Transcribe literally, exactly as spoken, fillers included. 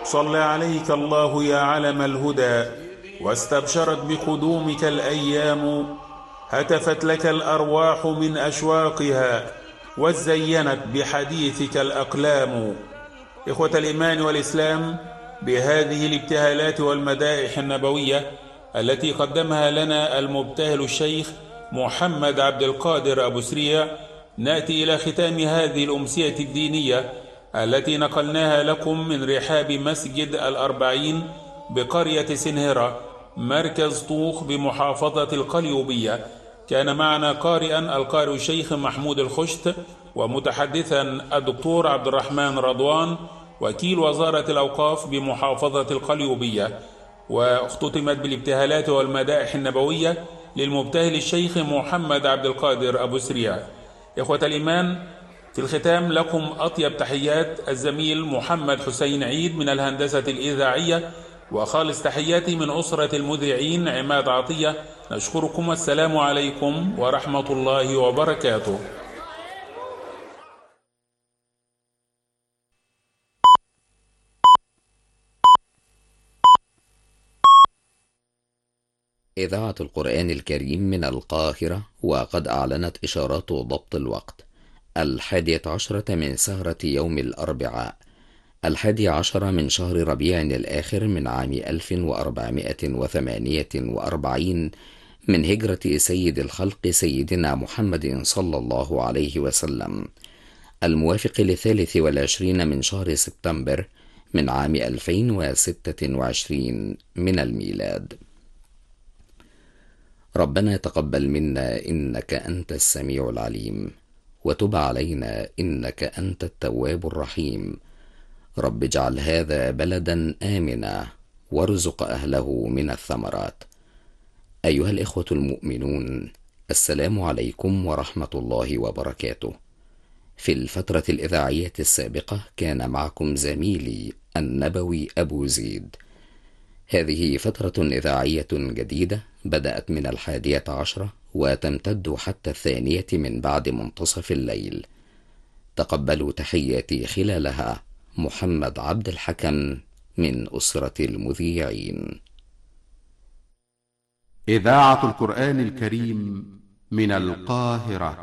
صلى عليك الله يا علم الهدى، واستبشرت بقدومك الأيام، هتفت لك الأرواح من أشواقها، وزينت بحديثك الأقلام. إخوة الإيمان والإسلام، بهذه الابتهالات والمدائح النبوية التي قدمها لنا المبتهل الشيخ محمد عبد القادر أبو سريع، نأتي إلى ختام هذه الأمسية الدينية التي نقلناها لكم من رحاب مسجد الأربعين بقرية سنهرة مركز طوخ بمحافظة القليوبية. كان معنا قارئا القارئ الشيخ محمود الخشت، ومتحدثا الدكتور عبد الرحمن رضوان وكيل وزارة الأوقاف بمحافظة القليوبية. واختتمت بالابتهالات والمدائح النبوية للمبتهل الشيخ محمد عبد القادر أبو سريع. إخوة الإيمان، في الختام لكم أطيب تحيات الزميل محمد حسين عيد من الهندسة الإذاعية، وخالص تحياتي من أسرة المذيعين عماد عطية. نشكركم والسلام عليكم ورحمة الله وبركاته. إذاعة القرآن الكريم من القاهرة، وقد أعلنت إشارات ضبط الوقت الحادية عشرة من سهرة يوم الأربعاء الحادي عشر من شهر ربيع الآخر من عام ألف وأربعمائة وثمانية وأربعين من هجرة سيد الخلق سيدنا محمد صلى الله عليه وسلم، الموافق للثالث والعشرين من شهر سبتمبر من عام ألفين وستة وعشرين من الميلاد. ربنا تقبل منا إنك أنت السميع العليم، وتب علينا إنك أنت التواب الرحيم. رب اجعل هذا بلدا آمنا، وارزق أهله من الثمرات. أيها الإخوة المؤمنون، السلام عليكم ورحمة الله وبركاته. في الفترة الإذاعية السابقة كان معكم زميلي النبوي أبو زيد. هذه فترة إذاعية جديدة بدأت من الحادية عشرة وتمتد حتى الثانية من بعد منتصف الليل. تقبلوا تحياتي خلالها محمد عبد الحكم من أسرة المذيعين. إذاعة القرآن الكريم من القاهرة.